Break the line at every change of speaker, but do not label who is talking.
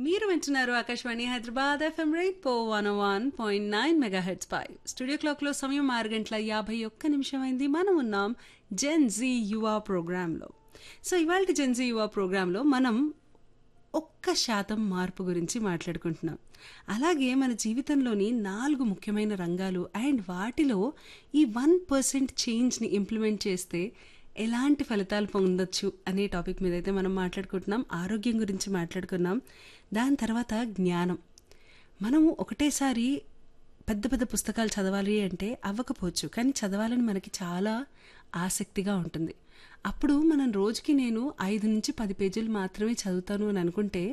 మీరు వింటున్నారు Akashvani Hyderabad FM rate 101.9 megahertz పై studio clock లో సమయం 6:51 అయింది. మనం ఉన్నాం జెన్ జీ యువ ప్రోగ్రాంలో. సో ఇవాళ జెన్ జీ యువ ప్రోగ్రాంలో మనం 1% మార్పు గురించి మాట్లాడుకుంటున్నాం. అలాగే మన జీవితంలోని 4 ముఖ్యమైన రంగాలు అండ్ వాటిలో ఈ 1% చేంజ్ని ఇంప్లిమెంట్ చేస్తే ఎలాంటి ఫలితాలు పొందొచ్చు అనే టాపిక్ మీద అయితే మనం మాట్లాడుకుంటున్నాం. ఆరోగ్యం గురించి మాట్లాడుకున్నాం. దాని తర్వాత జ్ఞానం. మనము ఒకటేసారి పెద్ద పెద్ద పుస్తకాలు చదవాలి అంటే అవ్వకపోవచ్చు, కానీ చదవాలని మనకి చాలా ఆసక్తిగా ఉంటుంది. అప్పుడు మనం రోజుకి నేను 5 నుంచి 10 పేజీలు మాత్రమే చదువుతాను అని అనుకుంటే